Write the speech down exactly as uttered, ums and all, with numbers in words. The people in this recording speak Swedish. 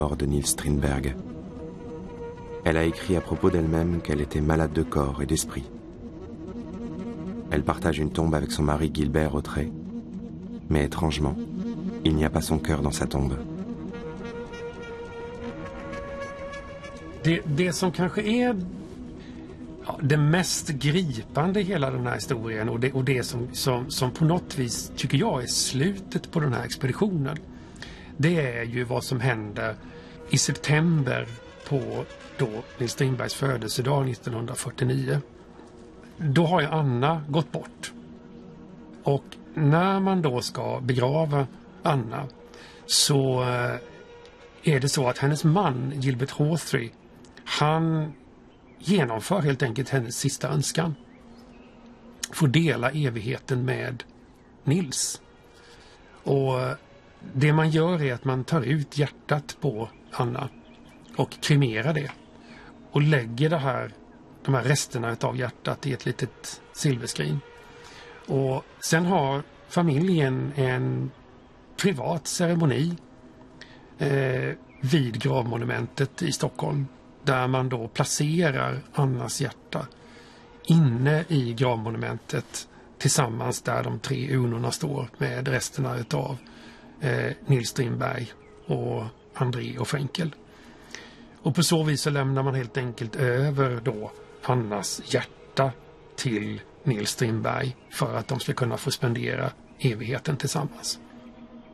de Nils Strindberg. Elle a écrit à propos d'elle-même qu'elle était malade de corps et d'esprit. Elle partage une tombe avec son mari Gilbert Autret, mais étrangement, il n'y a pas son cœur dans sa tombe. Det, det som kanske är ja, det mest gripande i hela den här historien och det, och det som, som, som på något vis tycker jag är slutet på den här expeditionen, det är ju vad som hände i september på då Nils Strindbergs födelsedag nittonhundrafyrtionio. Då har ju Anna gått bort. Och när man då ska begrava Anna så är det så att hennes man Gilbert Hawthry, han genomför helt enkelt hennes sista önskan. Får dela evigheten med Nils. Och det man gör är att man tar ut hjärtat på Anna och kremerar det. Och lägger det här, de här resterna av hjärtat i ett litet silverskrin. Och sen har familjen en privat ceremoni eh, vid gravmonumentet i Stockholm. Där man då placerar Annas hjärta inne i gravmonumentet tillsammans där de tre urnorna står med resterna av eh, Nils Strindberg och André och Frenkel. Och på så vis så lämnar man helt enkelt över då Annas hjärta till Nils Strindberg för att de ska kunna få spendera evigheten tillsammans.